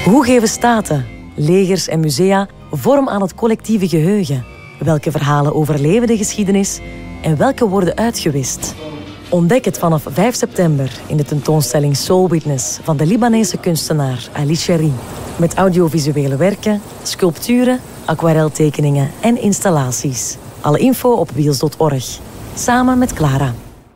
Hoe geven staten, legers en musea vorm aan het collectieve geheugen? Welke verhalen overleven de geschiedenis en welke worden uitgewist? Ontdek het vanaf 5 september in de tentoonstelling Soul Witness van de Libanese kunstenaar Ali Cherry. Met audiovisuele werken, sculpturen, aquareltekeningen en installaties. Alle info op wheels.org. Samen met Clara.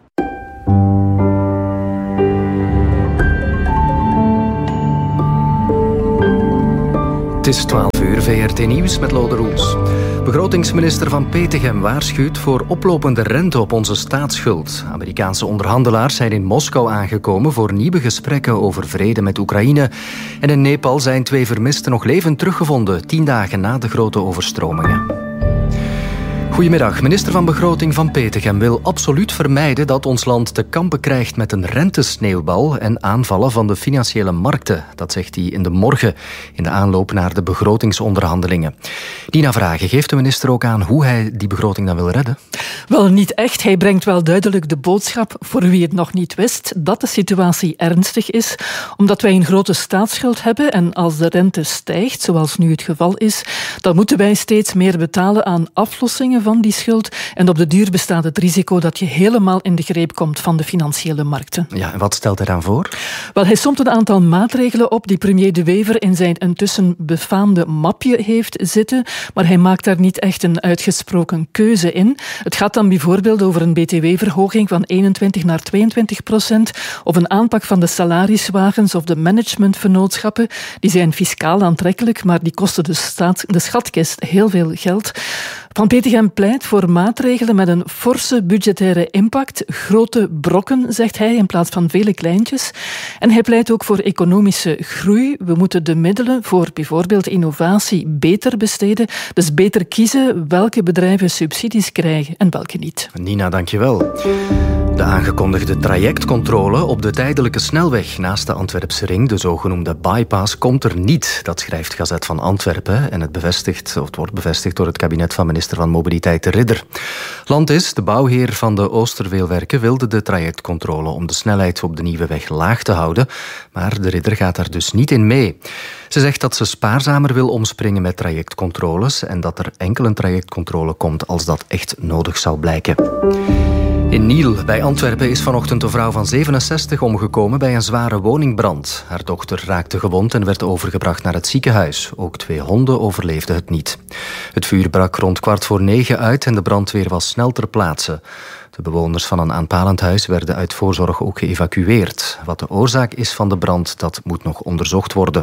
Het is 12 uur, VRT Nieuws met Lode Roels. Begrotingsminister Van Petegem waarschuwt voor oplopende rente op onze staatsschuld. Amerikaanse onderhandelaars zijn in Moskou aangekomen voor nieuwe gesprekken over vrede met Oekraïne. En in Nepal zijn 2 vermisten nog levend teruggevonden, 10 dagen na de grote overstromingen. Goedemiddag. Minister van Begroting Van Petegem wil absoluut vermijden dat ons land te kampen krijgt met een rentesneeuwbal en aanvallen van de financiële markten. Dat zegt hij in de morgen in de aanloop naar de begrotingsonderhandelingen. Dina Vragen, geeft de minister ook aan hoe hij die begroting dan wil redden? Wel, niet echt. Hij brengt wel duidelijk de boodschap, voor wie het nog niet wist, dat de situatie ernstig is, omdat wij een grote staatsschuld hebben en als de rente stijgt, zoals nu het geval is, dan moeten wij steeds meer betalen aan aflossingen van die schuld en op de duur bestaat het risico dat je helemaal in de greep komt van de financiële markten. Ja, en wat stelt hij dan voor? Wel, hij somt een aantal maatregelen op die premier De Wever in zijn intussen befaamde mapje heeft zitten, maar hij maakt daar niet echt een uitgesproken keuze in. Het gaat dan bijvoorbeeld over een btw-verhoging van 21 naar 22%, of een aanpak van de salariswagens of de managementvernootschappen. Die zijn fiscaal aantrekkelijk, maar die kosten de schatkist heel veel geld. Van Petegem pleit voor maatregelen met een forse budgettaire impact. Grote brokken, zegt hij, in plaats van vele kleintjes. En hij pleit ook voor economische groei. We moeten de middelen voor bijvoorbeeld innovatie beter besteden. Dus beter kiezen welke bedrijven subsidies krijgen en welke niet. Nina, dankjewel. De aangekondigde trajectcontrole op de tijdelijke snelweg naast de Antwerpse ring, de zogenoemde bypass, komt er niet. Dat schrijft Gazet van Antwerpen en het wordt bevestigd door het kabinet van minister van Mobiliteit De Ridder. Landis, de bouwheer van de Oosterweelwerken, wilde de trajectcontrole om de snelheid op de nieuwe weg laag te houden, maar De Ridder gaat daar dus niet in mee. Ze zegt dat ze spaarzamer wil omspringen met trajectcontroles en dat er enkel een trajectcontrole komt als dat echt nodig zou blijken. In Niel, bij Antwerpen, is vanochtend een vrouw van 67 omgekomen bij een zware woningbrand. Haar dochter raakte gewond en werd overgebracht naar het ziekenhuis. Ook 2 honden overleefden het niet. Het vuur brak rond 8:15 uit en de brandweer was snel ter plaatse. De bewoners van een aanpalend huis werden uit voorzorg ook geëvacueerd. Wat de oorzaak is van de brand, dat moet nog onderzocht worden.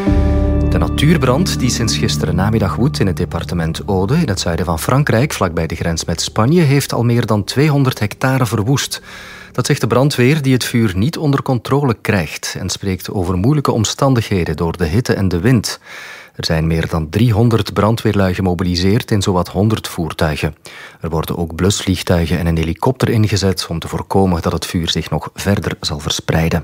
De natuurbrand die sinds gisteren namiddag woedt in het departement Aude, in het zuiden van Frankrijk, vlakbij de grens met Spanje, heeft al meer dan 200 hectare verwoest. Dat zegt de brandweer, die het vuur niet onder controle krijgt en spreekt over moeilijke omstandigheden door de hitte en de wind. Er zijn meer dan 300 brandweerlui gemobiliseerd in zowat 100 voertuigen. Er worden ook blusvliegtuigen en een helikopter ingezet om te voorkomen dat het vuur zich nog verder zal verspreiden.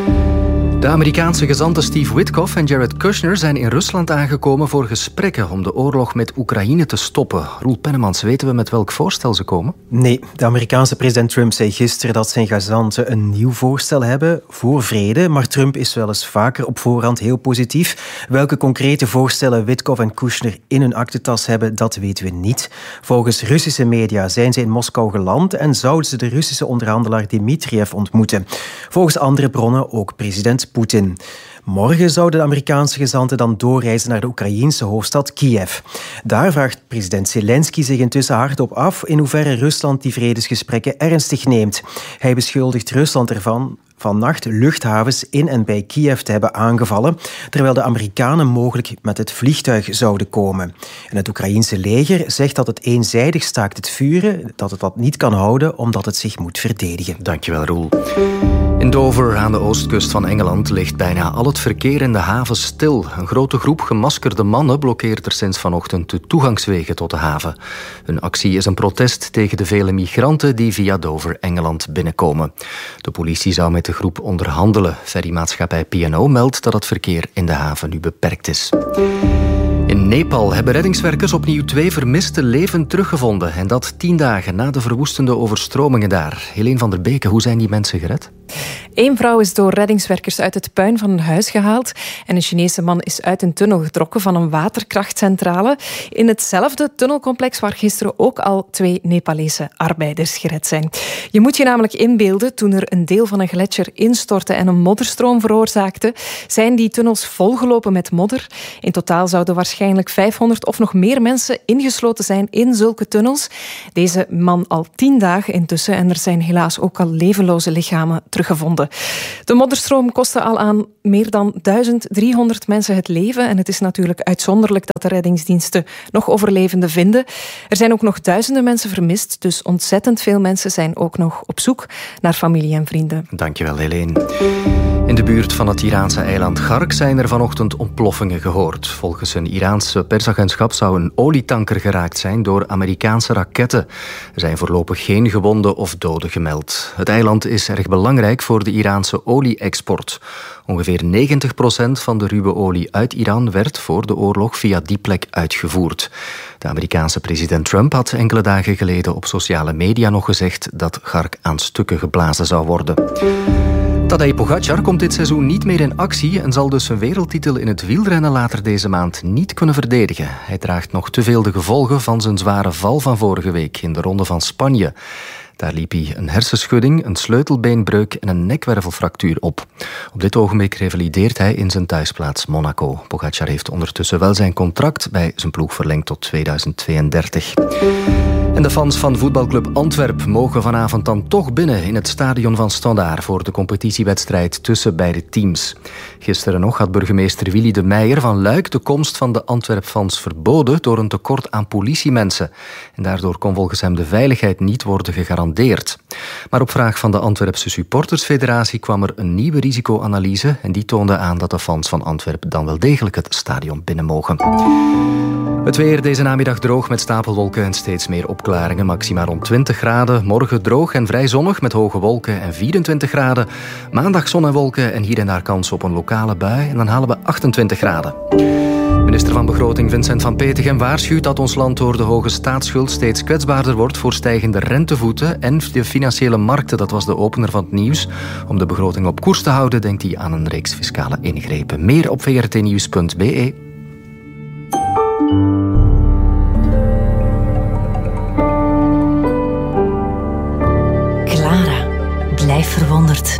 De Amerikaanse gezanten Steve Witkoff en Jared Kushner zijn in Rusland aangekomen voor gesprekken om de oorlog met Oekraïne te stoppen. Roel Pennemans, weten we met welk voorstel ze komen? Nee, de Amerikaanse president Trump zei gisteren dat zijn gezanten een nieuw voorstel hebben voor vrede, maar Trump is wel eens vaker op voorhand heel positief. Welke concrete voorstellen Witkoff en Kushner in hun aktentas hebben, dat weten we niet. Volgens Russische media zijn ze in Moskou geland en zouden ze de Russische onderhandelaar Dmitriev ontmoeten. Volgens andere bronnen ook president Poetin. Morgen zouden de Amerikaanse gezanten dan doorreizen naar de Oekraïense hoofdstad Kiev. Daar vraagt president Zelensky zich intussen hardop af in hoeverre Rusland die vredesgesprekken ernstig neemt. Hij beschuldigt Rusland ervan vannacht luchthavens in en bij Kiev te hebben aangevallen, terwijl de Amerikanen mogelijk met het vliegtuig zouden komen. En het Oekraïense leger zegt dat het eenzijdig staakt het vuren, dat het dat niet kan houden omdat het zich moet verdedigen. Dankjewel, Roel. In Dover, aan de oostkust van Engeland, ligt bijna al het verkeer in de haven stil. Een grote groep gemaskerde mannen blokkeert er sinds vanochtend de toegangswegen tot de haven. Hun actie is een protest tegen de vele migranten die via Dover, Engeland, binnenkomen. De politie zou met de groep onderhandelen. Ferrymaatschappij P&O meldt dat het verkeer in de haven nu beperkt is. In Nepal hebben reddingswerkers opnieuw 2 vermiste levend teruggevonden. En dat 10 dagen na de verwoestende overstromingen daar. Helene van der Beke, hoe zijn die mensen gered? Eén vrouw is door reddingswerkers uit het puin van een huis gehaald en een Chinese man is uit een tunnel getrokken van een waterkrachtcentrale in hetzelfde tunnelcomplex waar gisteren ook al 2 Nepalese arbeiders gered zijn. Je moet je namelijk inbeelden, toen er een deel van een gletsjer instortte en een modderstroom veroorzaakte, zijn die tunnels volgelopen met modder. In totaal zouden waarschijnlijk 500 of nog meer mensen ingesloten zijn in zulke tunnels. Deze man al 10 dagen intussen en er zijn helaas ook al levenloze lichamen teruggevonden. De modderstroom kostte al aan meer dan 1300 mensen het leven en het is natuurlijk uitzonderlijk dat de reddingsdiensten nog overlevenden vinden. Er zijn ook nog duizenden mensen vermist, dus ontzettend veel mensen zijn ook nog op zoek naar familie en vrienden. Dankjewel, Helene. In de buurt van het Iraanse eiland Gark zijn er vanochtend ontploffingen gehoord. Volgens een Iraanse persagentschap zou een olietanker geraakt zijn door Amerikaanse raketten. Er zijn voorlopig geen gewonden of doden gemeld. Het eiland is erg belangrijk voor de Iraanse olie-export. Ongeveer 90% van de ruwe olie uit Iran werd voor de oorlog via die plek uitgevoerd. De Amerikaanse president Trump had enkele dagen geleden op sociale media nog gezegd dat Gark aan stukken geblazen zou worden. Tadej Pogačar komt dit seizoen niet meer in actie en zal dus zijn wereldtitel in het wielrennen later deze maand niet kunnen verdedigen. Hij draagt nog te veel de gevolgen van zijn zware val van vorige week in de Ronde van Spanje. Daar liep hij een hersenschudding, een sleutelbeenbreuk en een nekwervelfractuur op. Op dit ogenblik revalideert hij in zijn thuisplaats Monaco. Pogačar heeft ondertussen wel zijn contract bij zijn ploeg verlengd tot 2032. En de fans van voetbalclub Antwerp mogen vanavond dan toch binnen in het stadion van Standaard voor de competitiewedstrijd tussen beide teams. Gisteren nog had burgemeester Willy de Meijer van Luik de komst van de Antwerp-fans verboden door een tekort aan politiemensen. En daardoor kon volgens hem de veiligheid niet worden gegarandeerd. Maar op vraag van de Antwerpse supportersfederatie kwam er een nieuwe risicoanalyse en die toonde aan dat de fans van Antwerp dan wel degelijk het stadion binnen mogen. Het weer deze namiddag droog met stapelwolken en steeds meer opklaringen. Maxima rond 20 graden. Morgen droog en vrij zonnig met hoge wolken en 24 graden. Maandag zon en wolken en hier en daar kans op een lokale bui. En dan halen we 28 graden. Minister van Begroting Vincent van Petegem waarschuwt dat ons land door de hoge staatsschuld steeds kwetsbaarder wordt voor stijgende rentevoeten en de financiële markten. Dat was de opener van het nieuws. Om de begroting op koers te houden denkt hij aan een reeks fiscale ingrepen. Meer op vrtnieuws.be. Clara, blijf verwonderd.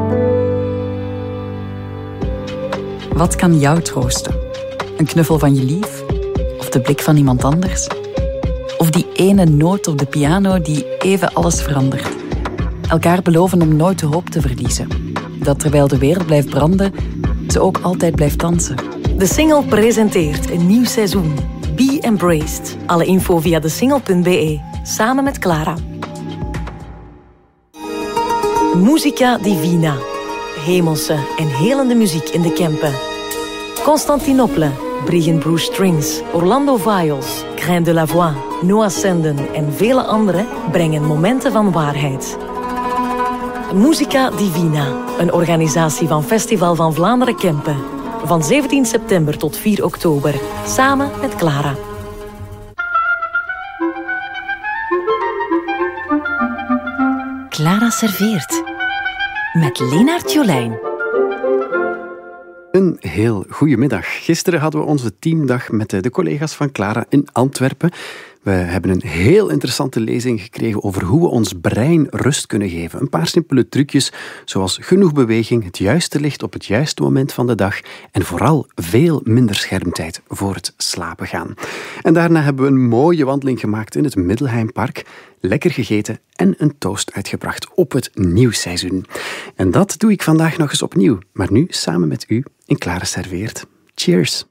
Wat kan jou troosten? Een knuffel van je lief? Of de blik van iemand anders? Of die ene noot op de piano die even alles verandert? Elkaar beloven om nooit de hoop te verliezen. Dat terwijl de wereld blijft branden, ze ook altijd blijft dansen. De Single presenteert een nieuw seizoen. Be Embraced. Alle info via desingle.be. Samen met Clara. Musica Divina. Hemelse en helende muziek in de Kempen. Constantinople, Briggen Bruce Strings, Orlando Viols, Grain de la Voix, Noah Senden en vele anderen brengen momenten van waarheid. Musica Divina, een organisatie van Festival van Vlaanderen Kempen. Van 17 september tot 4 oktober, samen met Clara. Clara serveert. Met Lenaert Jolijn. Een heel goede middag. Gisteren hadden we onze teamdag met de collega's van Clara in Antwerpen. We hebben een heel interessante lezing gekregen over hoe we ons brein rust kunnen geven. Een paar simpele trucjes, zoals genoeg beweging, het juiste licht op het juiste moment van de dag en vooral veel minder schermtijd voor het slapen gaan. En daarna hebben we een mooie wandeling gemaakt in het Middelheimpark, lekker gegeten en een toast uitgebracht op het nieuwsseizoen. En dat doe ik vandaag nog eens opnieuw, maar nu samen met u in Clara serveert. Cheers!